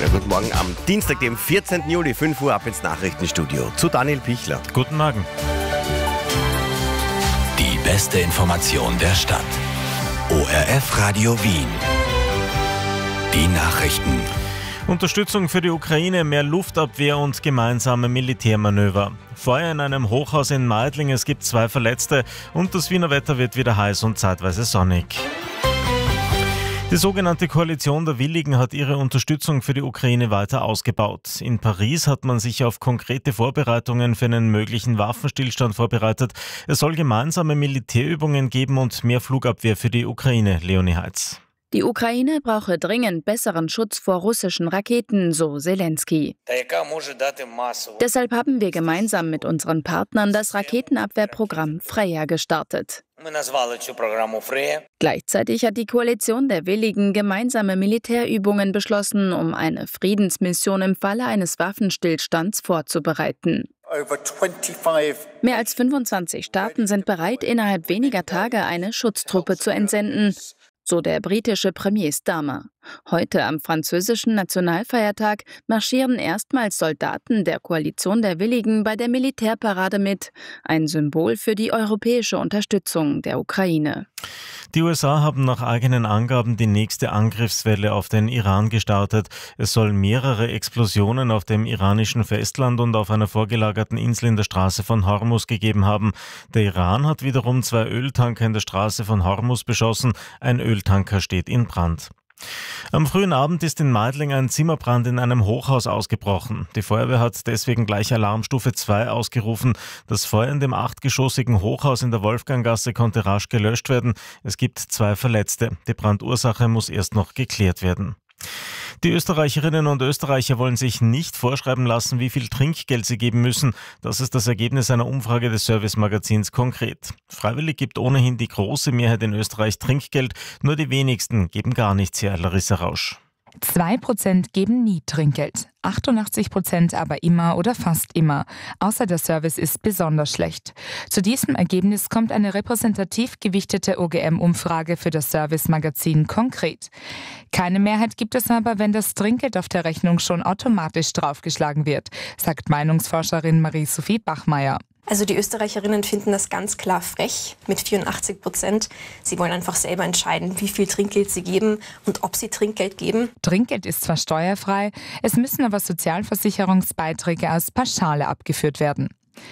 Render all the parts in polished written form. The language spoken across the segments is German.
Guten Morgen am Dienstag, dem 14. Juli, 5 Uhr ab ins Nachrichtenstudio zu Daniel Pichler. Guten Morgen. Die beste Information der Stadt. ORF Radio Wien. Die Nachrichten. Unterstützung für die Ukraine, mehr Luftabwehr und gemeinsame Militärmanöver. Feuer in einem Hochhaus in Meidling, es gibt 2 Verletzte und das Wiener Wetter wird wieder heiß und zeitweise sonnig. Die sogenannte Koalition der Willigen hat ihre Unterstützung für die Ukraine weiter ausgebaut. In Paris hat man sich auf konkrete Vorbereitungen für einen möglichen Waffenstillstand vorbereitet. Es soll gemeinsame Militärübungen geben und mehr Flugabwehr für die Ukraine, Leonie Heitz. Die Ukraine brauche dringend besseren Schutz vor russischen Raketen, so Zelensky. Deshalb haben wir gemeinsam mit unseren Partnern das Raketenabwehrprogramm Freya gestartet. Gleichzeitig hat die Koalition der Willigen gemeinsame Militärübungen beschlossen, um eine Friedensmission im Falle eines Waffenstillstands vorzubereiten. Mehr als 25 Staaten sind bereit, innerhalb weniger Tage eine Schutztruppe zu entsenden, so der britische Premier Starmer. Heute am französischen Nationalfeiertag marschieren erstmals Soldaten der Koalition der Willigen bei der Militärparade mit, ein Symbol für die europäische Unterstützung der Ukraine. Die USA haben nach eigenen Angaben die nächste Angriffswelle auf den Iran gestartet. Es soll mehrere Explosionen auf dem iranischen Festland und auf einer vorgelagerten Insel in der Straße von Hormuz gegeben haben. Der Iran hat wiederum 2 Öltanker in der Straße von Hormuz beschossen. Ein Öltanker steht in Brand. Am frühen Abend ist in Meidling ein Zimmerbrand in einem Hochhaus ausgebrochen. Die Feuerwehr hat deswegen gleich Alarmstufe 2 ausgerufen. Das Feuer in dem 8-geschossigen Hochhaus in der Wolfganggasse konnte rasch gelöscht werden. Es gibt 2 Verletzte. Die Brandursache muss erst noch geklärt werden. Die Österreicherinnen und Österreicher wollen sich nicht vorschreiben lassen, wie viel Trinkgeld sie geben müssen. Das ist das Ergebnis einer Umfrage des Service-Magazins Konkret. Freiwillig gibt ohnehin die große Mehrheit in Österreich Trinkgeld, nur die wenigsten geben gar nichts, Herr Larissa Rausch. 2% geben nie Trinkgeld, 88% aber immer oder fast immer, außer der Service ist besonders schlecht. Zu diesem Ergebnis kommt eine repräsentativ gewichtete OGM-Umfrage für das Service-Magazin Konkret. Keine Mehrheit gibt es aber, wenn das Trinkgeld auf der Rechnung schon automatisch draufgeschlagen wird, sagt Meinungsforscherin Marie-Sophie Bachmeier. Also die Österreicherinnen finden das ganz klar frech mit 84%. Sie wollen einfach selber entscheiden, wie viel Trinkgeld sie geben und ob sie Trinkgeld geben. Trinkgeld ist zwar steuerfrei, es müssen aber Sozialversicherungsbeiträge aus Pauschale abgeführt werden.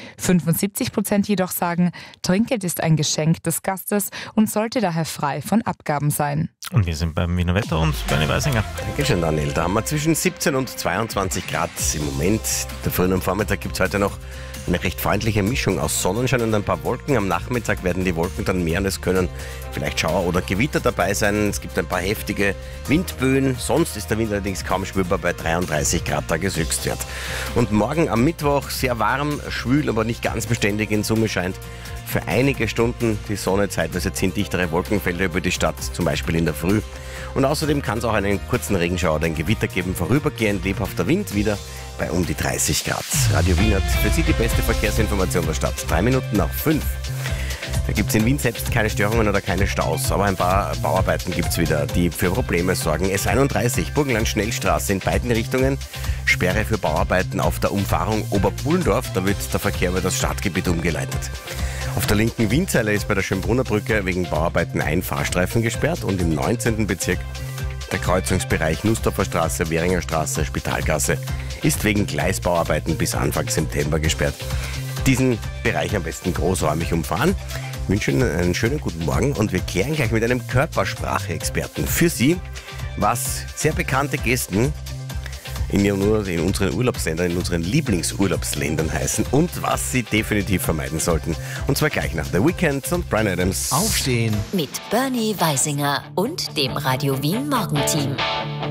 75% jedoch sagen, Trinkgeld ist ein Geschenk des Gastes und sollte daher frei von Abgaben sein. Und wir sind beim Wiener Wetter und Bernie Weisinger. Danke schön, Daniel. Da haben wir zwischen 17 und 22 Grad im Moment. Der frühen Vormittag gibt es heute noch eine recht freundliche Mischung aus Sonnenschein und ein paar Wolken. Am Nachmittag werden die Wolken dann mehr und es können vielleicht Schauer oder Gewitter dabei sein. Es gibt ein paar heftige Windböen. Sonst ist der Wind allerdings kaum spürbar bei 33 Grad Tageshöchstwert. Und morgen am Mittwoch sehr warm, schwül, aber nicht ganz beständig. In Summe scheint für einige Stunden die Sonne, zeitweise ziehen dichtere Wolkenfelder über die Stadt, zum Beispiel in der Früh. Und außerdem kann es auch einen kurzen Regenschauer oder ein Gewitter geben. Vorübergehend lebhafter Wind wieder bei um die 30 Grad. Radio Wien hat für Sie die beste Verkehrsinformation der Stadt. 3 Minuten nach 5. Da gibt es in Wien selbst keine Störungen oder keine Staus, aber ein paar Bauarbeiten gibt es wieder, die für Probleme sorgen. S31, Burgenland-Schnellstraße in beiden Richtungen. Sperre für Bauarbeiten auf der Umfahrung Oberpullendorf. Da wird der Verkehr über das Stadtgebiet umgeleitet. Auf der linken Wienzeile ist bei der Schönbrunner Brücke wegen Bauarbeiten ein Fahrstreifen gesperrt und im 19. Bezirk der Kreuzungsbereich Nussdorfer Straße, Währinger Straße, Spitalgasse ist wegen Gleisbauarbeiten bis Anfang September gesperrt. Diesen Bereich am besten großräumig umfahren. Ich wünsche Ihnen einen schönen guten Morgen und wir klären gleich mit einem Körpersprache-Experten für Sie, was sehr bekannte Gesten in unseren Urlaubsländern, in unseren Lieblingsurlaubsländern heißen und was Sie definitiv vermeiden sollten. Und zwar gleich nach The Weeknd und Bryan Adams. Aufstehen Mit Bernie Weisinger und dem Radio Wien Morgenteam.